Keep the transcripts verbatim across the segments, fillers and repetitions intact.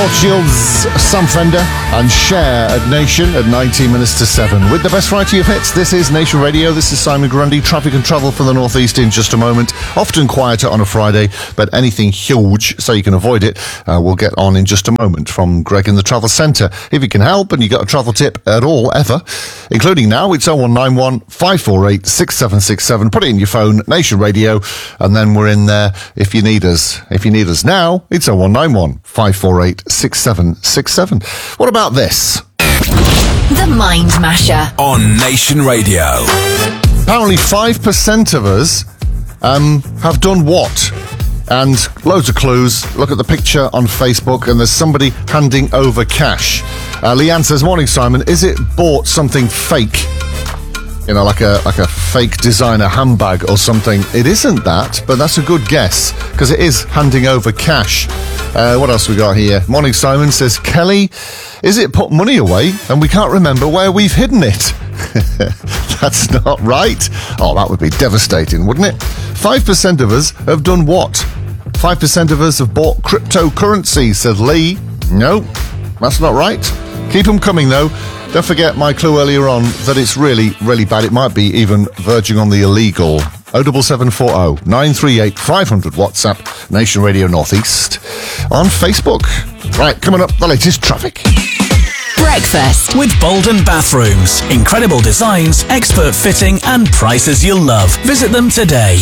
North Shields, Sam Fender and Cher at Nation at nineteen minutes to seven. With the best variety of hits, this is Nation Radio. This is Simon Grundy. Traffic and travel from the northeast in just a moment. Often quieter on a Friday, but anything huge, so you can avoid it, uh, we'll get on in just a moment from Greg in the Travel Centre. If you can help and you got a travel tip at all, ever, including now, it's oh one nine one, five four eight, six seven six seven. Put it in your phone, Nation Radio, and then we're in there if you need us. If you need us now, it's oh one nine one, five four eight, six seven six seven. What about this? The Mind Masher on Nation Radio. Apparently five percent of us um, have done what? And loads of clues. Look at the picture on Facebook and there's somebody handing over cash. Uh, Leanne says, morning Simon, is it bought something fake? You know, like a like a fake designer handbag or something. It isn't that, but that's a good guess, because it is handing over cash. Uh, what else we got here? Morning Simon says, Kelly, is it put money away and we can't remember where we've hidden it? That's not right. Oh, that would be devastating, wouldn't it? five percent of us have done what? five percent of us have bought cryptocurrency, said Lee. No, that's not right. Keep them coming, though. Don't forget my clue earlier on that it's really, really bad. It might be even verging on the illegal. oh seven seven four oh, nine three eight, five hundred WhatsApp, Nation Radio Northeast on Facebook. Right, coming up, the latest traffic. Breakfast with Bolden Bathrooms. Incredible designs, expert fitting and prices you'll love. Visit them today.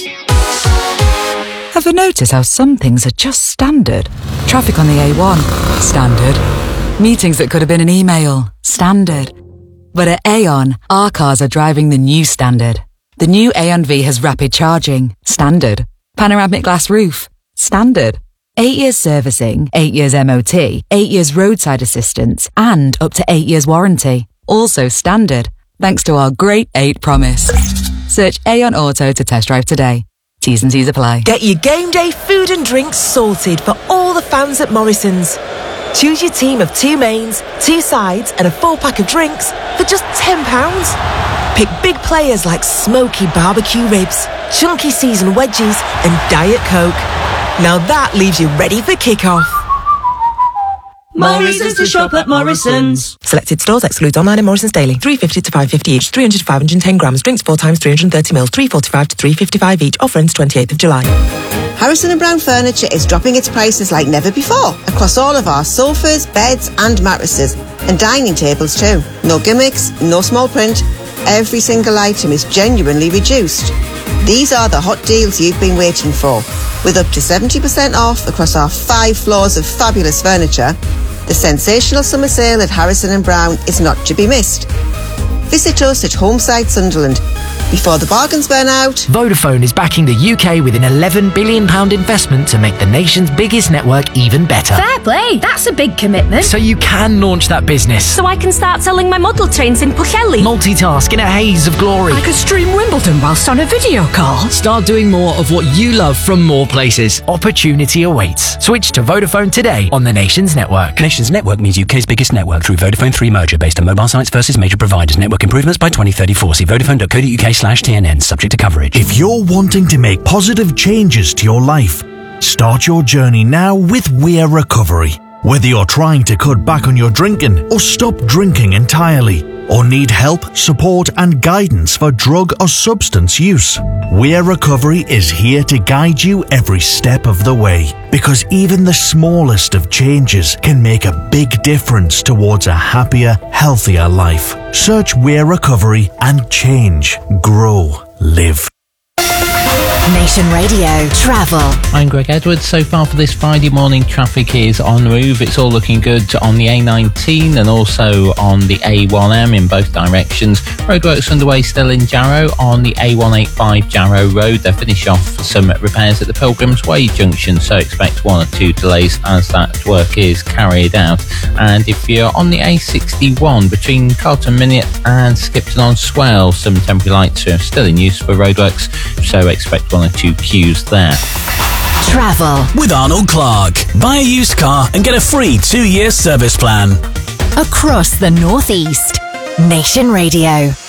Have you noticed how some things are just standard? Traffic on the A one, standard. Meetings that could have been an email, standard. But at Aon, our cars are driving the new standard. The new Aon V has rapid charging, standard. Panoramic glass roof, standard. Eight years servicing, eight years M O T, eight years roadside assistance, and up to eight years warranty. Also standard, thanks to our great eight promise. Search Aon Auto to test drive today. T's and C's apply. Get your game day food and drinks sorted for all the fans at Morrison's. Choose your team of two mains, two sides and a full pack of drinks for just ten pounds. Pick big players like smoky barbecue ribs, chunky seasoned wedges and Diet Coke. Now that leaves you ready for kick-off. Morrison's to shop at Morrison's. Selected stores excludes online and Morrison's daily. three fifty to five fifty each, three hundred to five hundred ten grams. Drinks four times three hundred thirty mils, three forty-five to three fifty-five each. Offer ends twenty-eighth of July. Harrison and Brown Furniture is dropping its prices like never before across all of our sofas, beds and mattresses, and dining tables too. No gimmicks, no small print. Every single item is genuinely reduced. These are the hot deals you've been waiting for. With up to seventy percent off across our five floors of fabulous furniture, the sensational summer sale at Harrison and Brown is not to be missed. Visit us at Homeside Sunderland. Before the bargains burn out, Vodafone is backing the U K with an eleven billion pounds investment to make the nation's biggest network even better. Fair play, that's a big commitment. So you can launch that business. So I can start selling my model trains in Pwllheli. Multitask in a haze of glory. I could stream Wimbledon whilst on a video call. Start doing more of what you love from more places. Opportunity awaits. Switch to Vodafone today on the Nation's network. Nation's network means U K's biggest network through Vodafone three merger based on mobile sites versus major providers. Network improvements by twenty thirty-four. See vodafone dot co dot uk slash T N N. Subject to coverage. If you're wanting to make positive changes to your life, start your journey now with Weir Recovery. Whether you're trying to cut back on your drinking or stop drinking entirely, or need help, support and guidance for drug or substance use, Weir Recovery is here to guide you every step of the way. Because even the smallest of changes can make a big difference towards a happier, healthier life. Search Weir Recovery and change, grow, live. Nation Radio Travel. I'm Greg Edwards. So far for this Friday morning, traffic is en route. It's all looking good on the A nineteen and also on the A one M in both directions. Roadworks underway still in Jarrow on the A one eighty-five Jarrow Road. They finish off some repairs at the Pilgrims Way junction, so expect one or two delays as that work is carried out. And if you're on the A sixty-one between Carlton Minute and Skipton on Swale, some temporary lights are still in use for roadworks, so expect one or two queues there. Travel with Arnold Clark. Buy a used car and get a free two-year service plan. across the Northeast. Nation Radio.